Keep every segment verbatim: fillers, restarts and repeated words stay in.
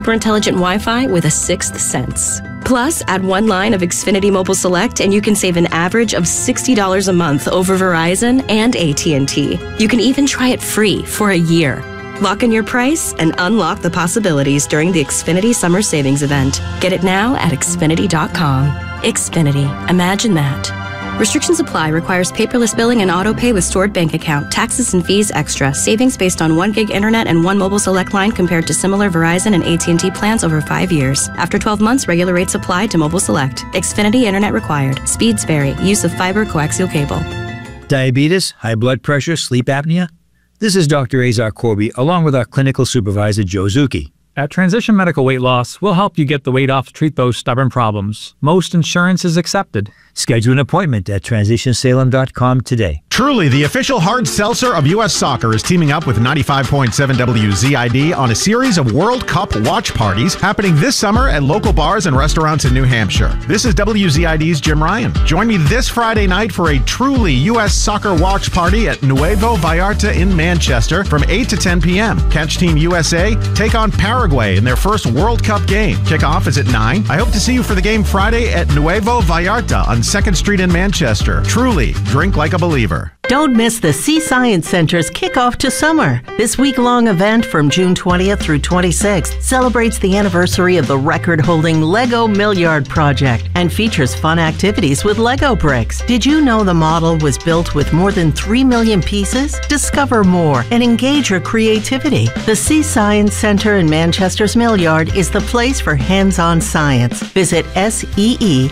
for intelligent Wi-Fi with a sixth sense. Plus, add one line of Xfinity Mobile Select and you can save an average of sixty dollars a month over Verizon and A T and T. You can even try it free for a year. Lock in your price and unlock the possibilities during the Xfinity Summer Savings Event. Get it now at Xfinity dot com. Xfinity. Imagine that. Restrictions apply. Requires paperless billing and auto pay with stored bank account. Taxes and fees extra. Savings based on one gig internet and one mobile select line compared to similar Verizon and A T and T plans over five years. After twelve months, regular rates apply to mobile select. Xfinity internet required. Speeds vary. Use of fiber coaxial cable. Diabetes, high blood pressure, sleep apnea? This is Doctor Azar Corby, along with our clinical supervisor, Joe Zuki. At Transition Medical Weight Loss, we'll help you get the weight off to treat those stubborn problems. Most insurance is accepted. Schedule an appointment at transition salem dot com today. Truly, the official hard seltzer of U S Soccer is teaming up with ninety-five point seven W Z I D on a series of World Cup watch parties happening this summer at local bars and restaurants in New Hampshire. This is W Z I D's Jim Ryan. Join me this Friday night for a truly U S Soccer watch party at Nuevo Vallarta in Manchester from eight to ten p.m. Catch Team U S A take on Paraguay in their first World Cup game. Kickoff is at nine. I hope to see you for the game Friday at Nuevo Vallarta on second Street in Manchester. Truly, drink like a believer. Don't miss the Sea Science Center's kickoff to summer. This week-long event from June twentieth through twenty-sixth celebrates the anniversary of the record-holding Lego Milliard Project and features fun activities with Lego bricks. Did you know the model was built with more than three million pieces? Discover more and engage your creativity. The Sea Science Center in Manchester's Milliard is the place for hands-on science. Visit S E E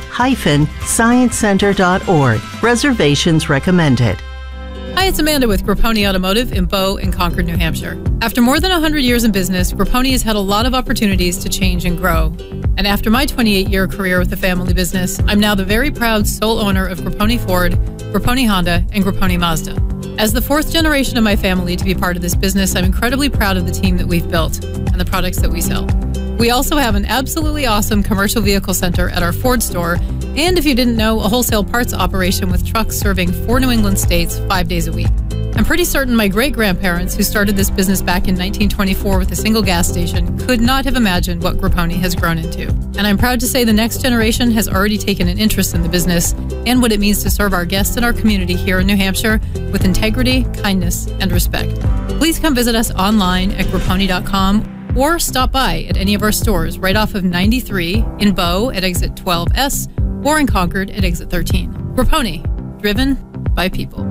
science center dot org. Reservations recommended. Hi, it's Amanda with Grapponi Automotive in Bow and Concord, New Hampshire. After more than one hundred years in business, Grapponi has had a lot of opportunities to change and grow. And after my twenty-eight-year career with the family business, I'm now the very proud sole owner of Grapponi Ford, Grapponi Honda, and Grapponi Mazda. As the fourth generation of my family to be part of this business, I'm incredibly proud of the team that we've built and the products that we sell. We also have an absolutely awesome commercial vehicle center at our Ford store, and if you didn't know, a wholesale parts operation with trucks serving four New England states five days a week. I'm pretty certain my great-grandparents, who started this business back in nineteen twenty-four with a single gas station, could not have imagined what Grapponi has grown into. And I'm proud to say the next generation has already taken an interest in the business and what it means to serve our guests and our community here in New Hampshire with integrity, kindness, and respect. Please come visit us online at grapponi dot com or stop by at any of our stores right off of ninety-three in Bow at exit twelve S or in Concord at exit thirteen. Grapponi, driven by people.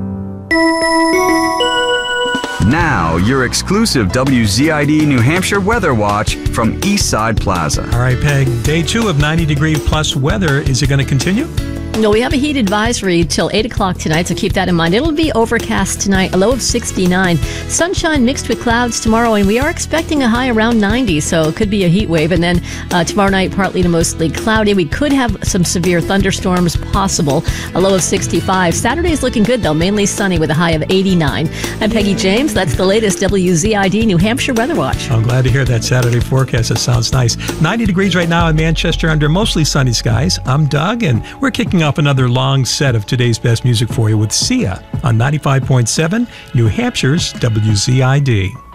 Now, your exclusive W Z I D New Hampshire Weather Watch from Eastside Plaza. All right, Peg, day two of ninety degree plus weather. Is it going to continue? No, we have a heat advisory till eight o'clock tonight, so keep that in mind. It'll be overcast tonight, a low of sixty-nine. Sunshine mixed with clouds tomorrow, and we are expecting a high around ninety, so it could be a heat wave. And then uh, tomorrow night, partly to mostly cloudy. We could have some severe thunderstorms possible, a low of sixty-five. Saturday is looking good, though, mainly sunny with a high of eighty-nine. I'm Peggy James. That's the latest W Z I D New Hampshire Weather Watch. I'm glad to hear that Saturday forecast. That sounds nice. ninety degrees right now in Manchester under mostly sunny skies. I'm Doug, and we're kicking off another long set of today's best music for you with Sia on ninety-five point seven, New Hampshire's W Z I D.